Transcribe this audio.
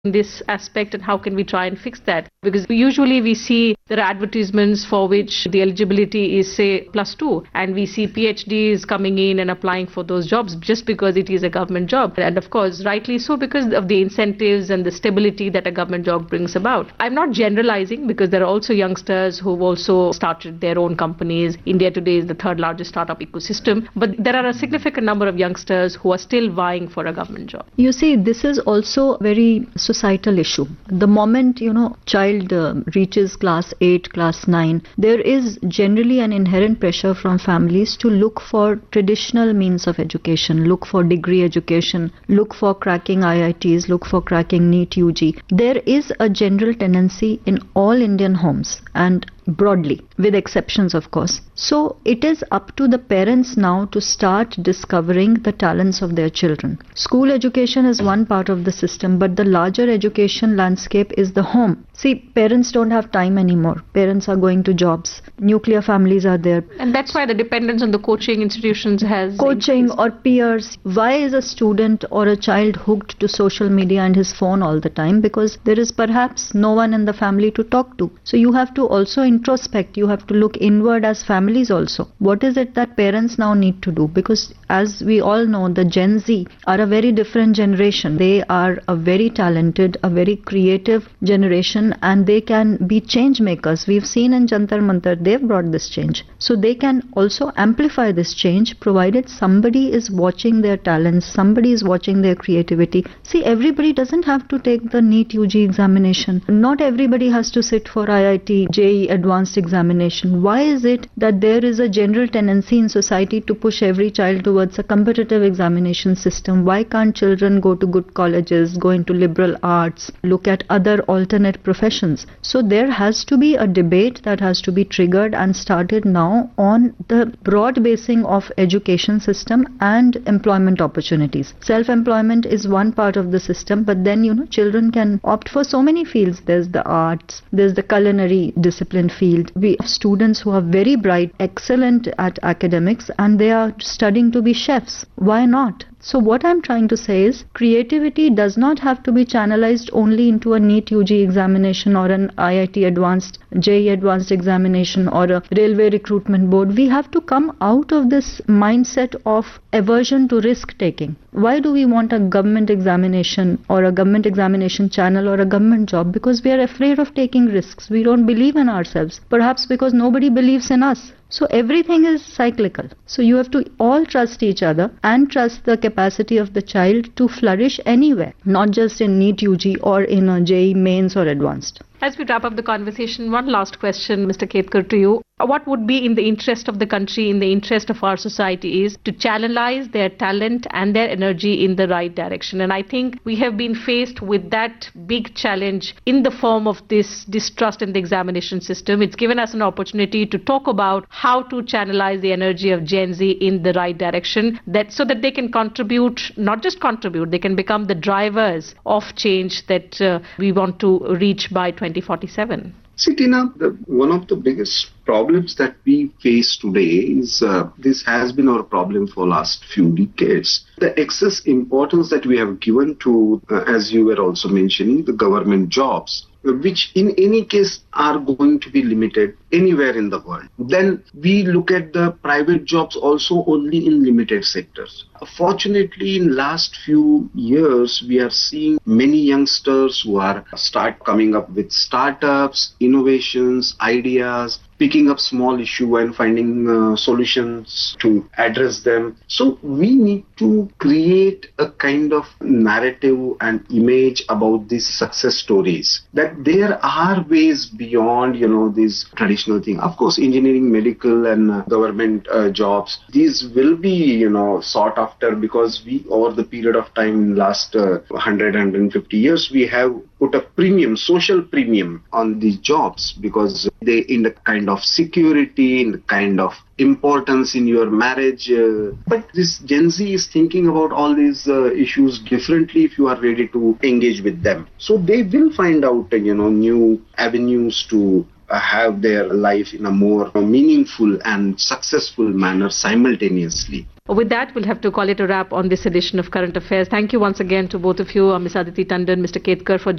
in this aspect, and how can we try and fix that? Because usually we see there are advertisements for which the eligibility is say +2, and we see PhDs coming in and applying for those jobs just because it is a government job. And of course, rightly so, because of the incentives and the stability that a government job brings about. I'm not generalizing, because there are also youngsters who've also started their own companies. India today is the third largest startup ecosystem, but there are a significant number of youngsters who are still vying for a government job. You see, this is also a very societal issue. The moment, child reaches class 8, class 9, there is generally an inherent pressure from families to look for traditional means of education, look for degree education, look for cracking IITs, look for cracking NEET UG. There is a general tendency in all Indian homes, and broadly, with exceptions of course. So it is up to the parents now to start discovering the talents of their children. School education is one part of the system, but the larger education landscape is the home. See, parents don't have time anymore. Parents are going to jobs. Nuclear families are there. And that's why the dependence on the coaching institutions has coaching increased. Or peers. Why is a student or a child hooked to social media and his phone all the time? Because there is perhaps no one in the family to talk to. So you have to also introspect. You have to look inward as families also. What is it that parents now need to do? Because as we all know, the Gen Z are a very different generation. They are a very talented, a very creative generation, and they can be change makers. We've seen in Jantar Mantar, they've brought this change. So they can also amplify this change, provided somebody is watching their talents, somebody is watching their creativity. See, everybody doesn't have to take the NEET UG examination. Not everybody has to sit for IIT, JEE advanced examination. Why is it that there is a general tendency in society to push every child towards a competitive examination system? Why can't children go to good colleges, go into liberal arts, look at other alternate professions? So there has to be a debate that has to be triggered and started now on the broad basing of education system and employment opportunities. Self-employment is one part of the system, but then children can opt for so many fields. There's the arts, there's the culinary discipline field. We have students who are very bright, excellent at academics, and they are studying to be chefs. Why not? So what I'm trying to say is, creativity does not have to be channelized only into a NEET UG examination or an IIT advanced, JEE advanced examination or a railway recruitment board. We have to come out of this mindset of aversion to risk taking. Why do we want a government examination or a government examination channel or a government job? Because we are afraid of taking risks. We don't believe in ourselves. Perhaps because nobody believes in us. So everything is cyclical. So you have to all trust each other and trust the capacity of the child to flourish anywhere, not just in NEET UG or in a JEE mains or advanced. As we wrap up the conversation, one last question, Mr. Ketkar, to you. What would be in the interest of the country, in the interest of our society, is to channelize their talent and their energy in the right direction. And I think we have been faced with that big challenge in the form of this distrust in the examination system. It's given us an opportunity to talk about how to channelize the energy of Gen Z in the right direction, so that they can contribute, not just contribute, they can become the drivers of change that we want to reach by 2047. See, Tina, one of the biggest problems that we face today is this has been our problem for last few decades. The excess importance that we have given to, as you were also mentioning, the government jobs, which in any case are going to be limited anywhere in the world. Then we look at the private jobs also only in limited sectors. Fortunately, in last few years, we are seeing many youngsters who start coming up with startups, innovations, ideas, picking up small issue and finding solutions to address them. So we need to create a kind of narrative and image about these success stories, that there are ways beyond, these traditional things. Of course, engineering, medical and government jobs, these will be, sought after, because we, over the period of time, last 150 years, we have put a premium, social premium on these jobs, because they in the kind of security, in the kind of importance in your marriage. But this Gen Z is thinking about all these issues differently if you are ready to engage with them. So they will find out, new avenues to have their life in a more meaningful and successful manner simultaneously. With that, we'll have to call it a wrap on this edition of Current Affairs. Thank you once again to both of you, Ms. Aditi Tandon, Mr. Ketkar, for